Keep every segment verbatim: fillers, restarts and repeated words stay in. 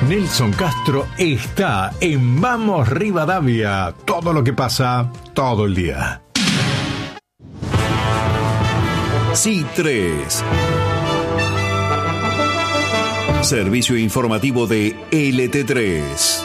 Nelson Castro está en Vamos Rivadavia. Todo lo que pasa, todo el día. C tres. Servicio informativo de L T tres.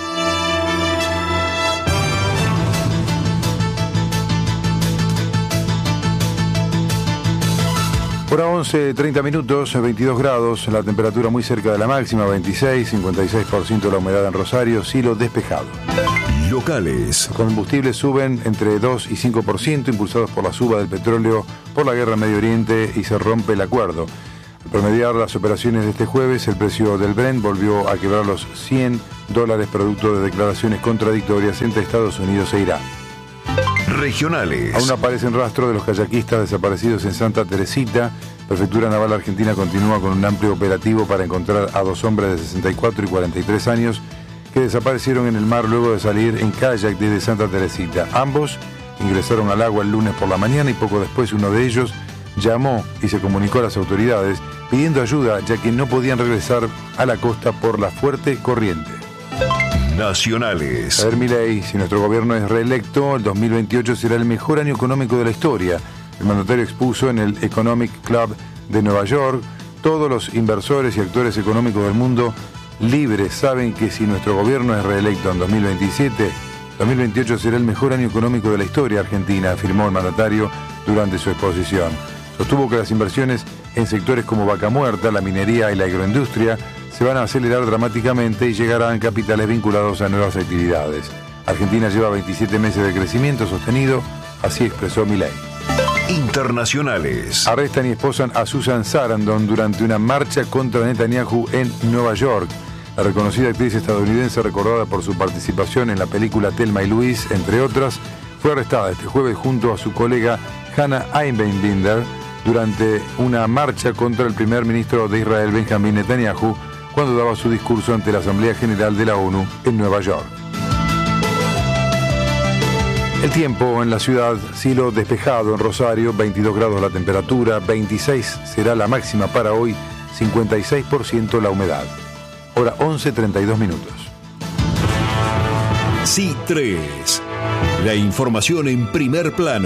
Hora once, treinta minutos, veintidós grados, la temperatura muy cerca de la máxima, veintiséis, cincuenta y seis por ciento la humedad en Rosario, cielo despejado. Locales. Los combustibles suben entre dos y cinco por ciento, impulsados por la suba del petróleo, por la guerra en Medio Oriente, y se rompe el acuerdo. Al promediar las operaciones de este jueves, el precio del Brent volvió a quebrar los cien dólares producto de declaraciones contradictorias entre Estados Unidos e Irán. Regionales. Aún aparecen rastros de los kayakistas desaparecidos en Santa Teresita. Prefectura Naval Argentina continúa con un amplio operativo para encontrar a dos hombres de sesenta y cuatro y cuarenta y tres años que desaparecieron en el mar luego de salir en kayak desde Santa Teresita. Ambos ingresaron al agua el lunes por la mañana y poco después uno de ellos llamó y se comunicó a las autoridades pidiendo ayuda, ya que no podían regresar a la costa por la fuerte corriente. Nacionales. A ver, Milei, si nuestro gobierno es reelecto, el dos mil veintiocho será el mejor año económico de la historia. El mandatario expuso en el Economic Club de Nueva York: todos los inversores y actores económicos del mundo libres saben que si nuestro gobierno es reelecto en dos mil veintisiete, dos mil veintiocho será el mejor año económico de la historia argentina, afirmó el mandatario durante su exposición. Sostuvo que las inversiones en sectores como Vaca Muerta, la minería y la agroindustria se van a acelerar dramáticamente y llegarán capitales vinculados a nuevas actividades. Argentina lleva veintisiete meses de crecimiento sostenido, así expresó Milei. Internacionales. Arrestan y esposan a Susan Sarandon durante una marcha contra Netanyahu en Nueva York. La reconocida actriz estadounidense, recordada por su participación en la película Thelma y Louise, entre otras, fue arrestada este jueves junto a su colega Hannah Einbinder durante una marcha contra el primer ministro de Israel, Benjamín Netanyahu, cuando daba su discurso ante la Asamblea General de la ONU en Nueva York. El tiempo en la ciudad: cielo despejado en Rosario, veintidós grados la temperatura, veintiséis será la máxima para hoy, cincuenta y seis por ciento la humedad. Hora once, treinta y dos minutos. C tres. La información en primer plano.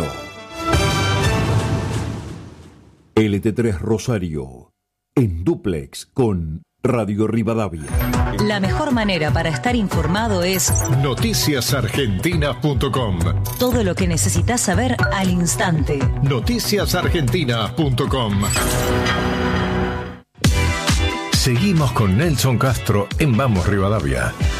L T tres Rosario, en dúplex con Radio Rivadavia. La mejor manera para estar informado es noticias argentinas punto com. Todo lo que necesitas saber al instante. noticias argentinas punto com. Seguimos con Nelson Castro en Vamos Rivadavia.